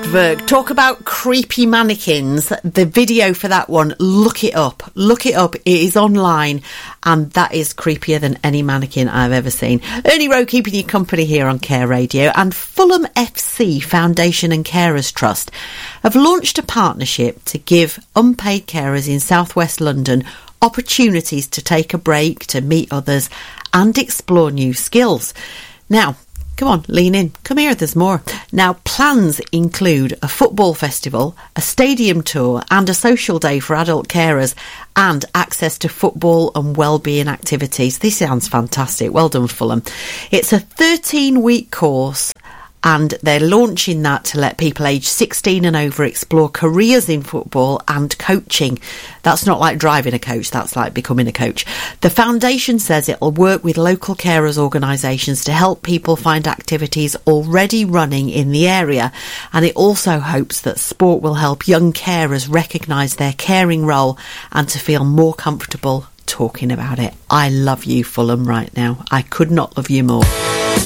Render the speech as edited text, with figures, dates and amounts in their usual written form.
advert. Talk about creepy mannequins. The video for that one, look it up. Look it up. It is online, and that is creepier than any mannequin I've ever seen. Ernie Rowe keeping you company here on Care Radio, and Fulham FC Foundation and Carers Trust have launched a partnership to give unpaid carers in South West London opportunities to take a break, to meet others and explore new skills. Now, come on, lean in. Come here, there's more. Now, plans include a football festival, a stadium tour and a social day for adult carers, and access to football and wellbeing activities. This sounds fantastic. Well done, Fulham. It's a 13-week course, and they're launching that to let people aged 16 and over explore careers in football and coaching. That's not like driving a coach, that's like becoming a coach. The foundation says it'll work with local carers organisations to help people find activities already running in the area, and it also hopes that sport will help young carers recognise their caring role and to feel more comfortable talking about it. I love you, Fulham, right now. I could not love you more.